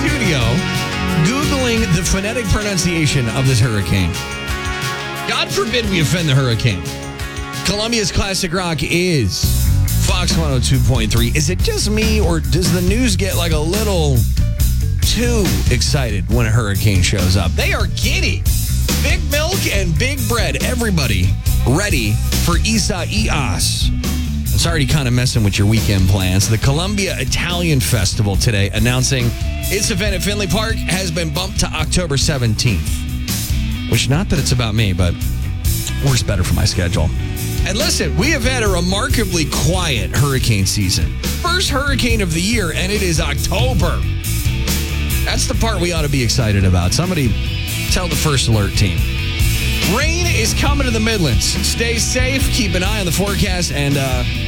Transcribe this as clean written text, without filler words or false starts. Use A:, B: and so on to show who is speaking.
A: studio Googling the phonetic pronunciation of this hurricane. God forbid we offend the hurricane. Columbia's Classic Rock is Fox 102.3. Is it just me, or does the news get like a little too excited when a hurricane shows up? They are giddy. Big milk and big bread. Everybody ready for Isaias. It's already kind of messing with your weekend plans. The Columbia Italian Festival today announcing its event at Finley Park has been bumped to October 17th. Which, not that it's about me, but works better for my schedule. And listen, we have had a remarkably quiet hurricane season. First hurricane of the year, and it is October. That's the part we ought to be excited about. Somebody tell the First Alert team. Rain is coming to the Midlands. Stay safe. Keep an eye on the forecast, and